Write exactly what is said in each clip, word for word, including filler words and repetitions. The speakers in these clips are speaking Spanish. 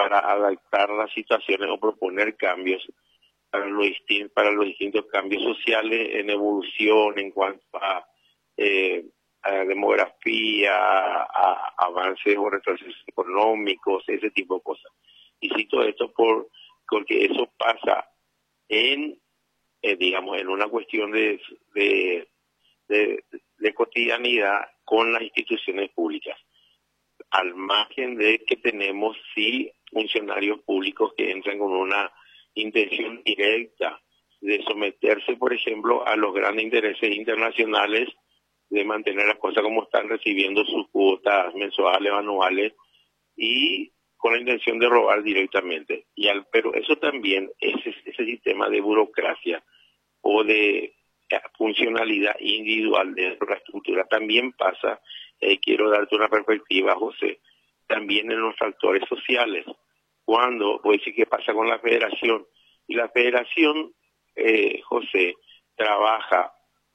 para adaptar las situaciones o proponer cambios para los, distin para los distintos cambios sociales en evolución en cuanto a, eh, a demografía, a, a avances o retrocesos económicos, ese tipo de cosas. Y cito esto por, porque eso pasa en, eh, digamos, en una cuestión de, de, de, de cotidianidad con las instituciones públicas, al margen de que tenemos sí funcionarios públicos que entran con una intención directa de someterse, por ejemplo, a los grandes intereses internacionales, de mantener las cosas como están, recibiendo sus cuotas mensuales o anuales y con la intención de robar directamente. Y al, pero eso también, ese, ese sistema de burocracia o de funcionalidad individual de la estructura también pasa, eh, quiero darte una perspectiva, José, también en los factores sociales. Cuando, voy a decir qué pasa con la federación, y la federación, eh, José, trabaja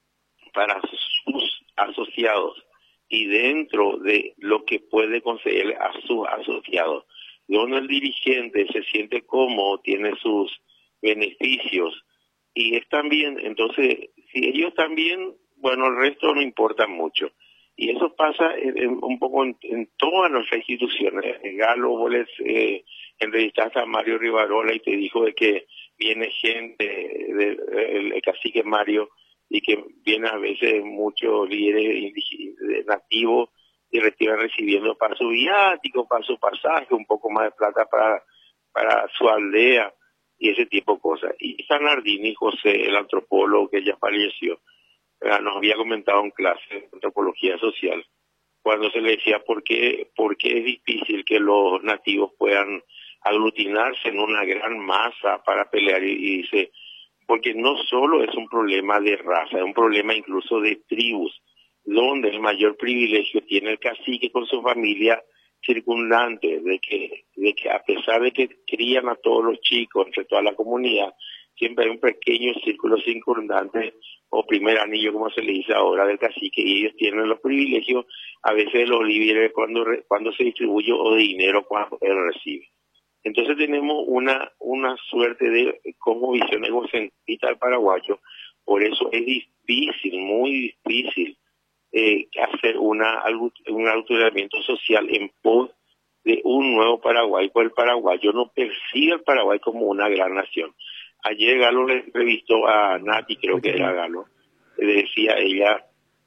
para sus asociados y dentro de lo que puede conseguir a sus asociados, donde el dirigente se siente cómodo, tiene sus beneficios y es también, entonces, si ellos también, bueno, el resto no importa mucho. Y eso pasa en, en, un poco en, en todas nuestras instituciones. En Galo, vos les eh, entrevistaste a Mario Rivarola y te dijo de que viene gente, de, de, el, el cacique Mario, y que viene a veces muchos líderes nativos y retiran recibiendo para su viático, para su pasaje, un poco más de plata para, para su aldea y ese tipo de cosas. Y Sanardini, José, el antropólogo que ya falleció, nos había comentado en clase de antropología social, cuando se le decía por qué, por qué es difícil que los nativos puedan aglutinarse en una gran masa para pelear, y, y dice, porque no solo es un problema de raza, es un problema incluso de tribus, donde el mayor privilegio tiene el cacique con su familia circundante, de que, de que a pesar de que crían a todos los chicos entre toda la comunidad, siempre hay un pequeño círculo circundante o primer anillo, como se le dice ahora, del cacique, y ellos tienen los privilegios a veces de los líderes cuando, cuando se distribuye o de dinero cuando él recibe. Entonces tenemos una una suerte de como visión egocentrista del paraguayo, por eso es difícil, muy difícil eh, hacer una un adoctrinamiento social en pos de un nuevo Paraguay, pues el paraguayo no percibe al Paraguay como una gran nación. Ayer Galo le entrevistó a Nati, creo que era Galo, le decía ella,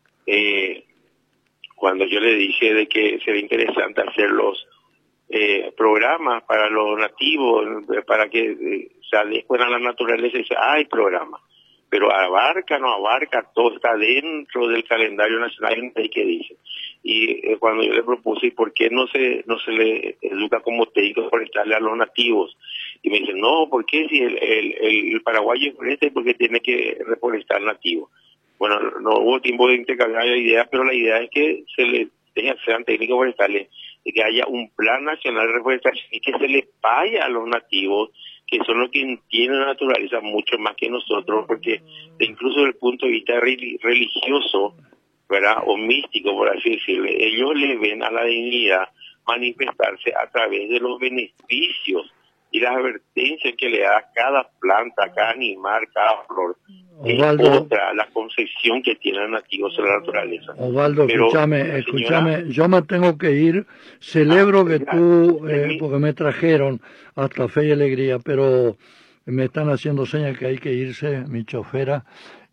eh, cuando yo le dije de que sería interesante hacer los eh, programas para los nativos, para que eh, se adecuen a la naturaleza, y dice, hay programas, pero abarca, no abarca, todo está dentro del calendario nacional, y que dice. Y eh, cuando yo le propuse, ¿y por qué no se no se le educa como técnico forestal a los nativos? Y me dice, no, ¿por qué si el, el, el, el paraguayo es foresta, porque tiene que reforestar nativo? Bueno, no hubo tiempo de intercambiar ideas, pero la idea es que se le deje, sean técnicos forestales, y que haya un plan nacional de reforestación y que se les pague a los nativos, que son los que entienden la naturaleza mucho más que nosotros, porque incluso desde el punto de vista religioso, ¿verdad?, o místico, por así decirlo, ellos le ven a la dignidad manifestarse a través de los beneficios y las advertencias que le da cada planta, cada animal, cada flor. Osvaldo, es otra la concepción que tienen nativos sobre la naturaleza. Osvaldo, Pero, escúchame, escúchame, señora, yo me tengo que ir. Celebro ah, que ya, tú, eh, mi, porque me trajeron hasta Fe y Alegría, pero me están haciendo señas que hay que irse, mi chofera,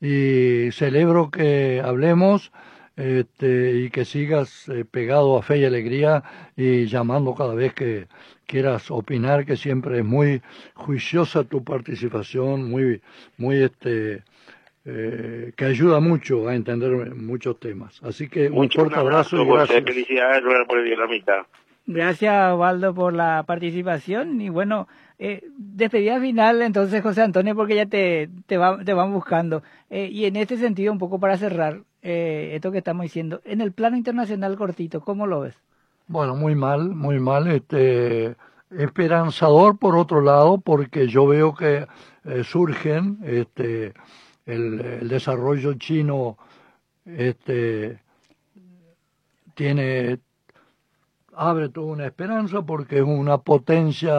y celebro que hablemos. Este, y que sigas eh, pegado a Fe y Alegría y llamando cada vez que quieras opinar, que siempre es muy juiciosa tu participación, muy, muy este, eh, que ayuda mucho a entender muchos temas. Así que un mucho un fuerte abrazo abrazo, y José, gracias. felicidades por el día de la mitad. Gracias, Osvaldo, por la participación. Y bueno, eh, despedida final, entonces, José Antonio, porque ya te, te, va, te van buscando. Eh, y en este sentido, un poco para cerrar eh, esto que estamos diciendo, en el plano internacional cortito, ¿cómo lo ves? Bueno, muy mal, muy mal. Este, esperanzador por otro lado, porque yo veo que eh, surgen, este, el, el desarrollo chino, este, tiene abre toda una esperanza porque es una potencia